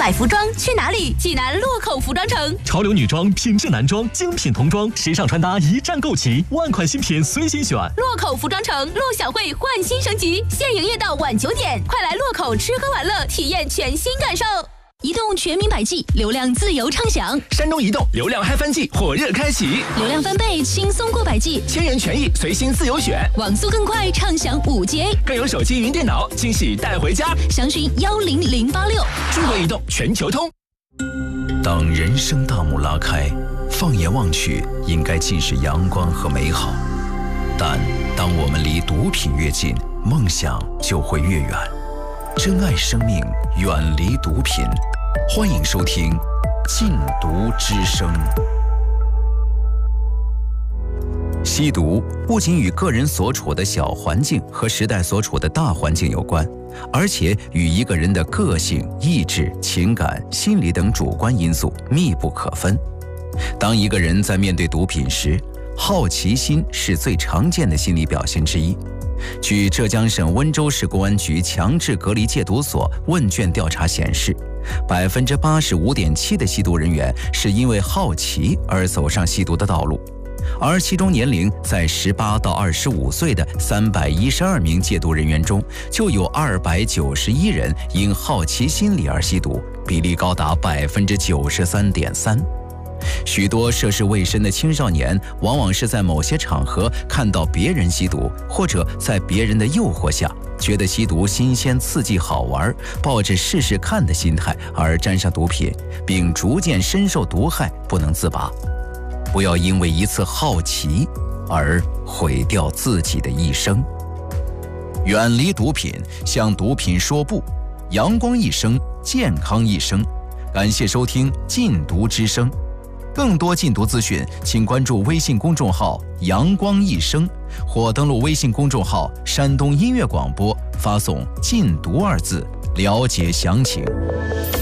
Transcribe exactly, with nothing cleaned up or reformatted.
买服装去哪里？济南洛口服装城。 潮流女装、品质男装、精品童装，时尚穿搭一站购齐，万款新品随心选。 洛口服装城陆小慧焕新升级，现营业到晚九点，快来洛口吃喝玩乐，体验全新感受。移动全民百 G， 流量自由畅享。 山东移动流量嗨翻季火热开启， 流量翻倍，轻松过百 G， 千元权益随心自由选， 网速更快，畅享五 G A， 更有手机云电脑惊喜带回家。 详询幺零零八六。 中国移动全球通。 当人生大幕拉开，放眼望去，应该尽是阳光和美好。但当我们离毒品越近，梦想就会越远。珍爱生命，远离毒品。欢迎收听《禁毒之声》。吸毒不仅与个人所处的小环境和时代所处的大环境有关，而且与一个人的个性、意志、情感、心理等主观因素密不可分。当一个人在面对毒品时，好奇心是最常见的心理表现之一。据浙江省温州市公安局强制隔离戒毒所问卷调查显示，百分之八十五点七的吸毒人员是因为好奇而走上吸毒的道路，而其中年龄在十八到二十五岁的三百一十二名戒毒人员中，就有二百九十一人因好奇心理而吸毒，比例高达百分之九十三点三。许多涉世未深的青少年往往是在某些场合看到别人吸毒，或者在别人的诱惑下觉得吸毒新鲜刺激好玩，抱着试试看的心态而沾上毒品，并逐渐深受毒害不能自拔。不要因为一次好奇而毁掉自己的一生。远离毒品，向毒品说不，阳光一生，健康一生。感谢收听禁毒之声。更多禁毒资讯，请关注微信公众号“阳光一生”，或登录微信公众号“山东音乐广播”，发送“禁毒”二字，了解详情。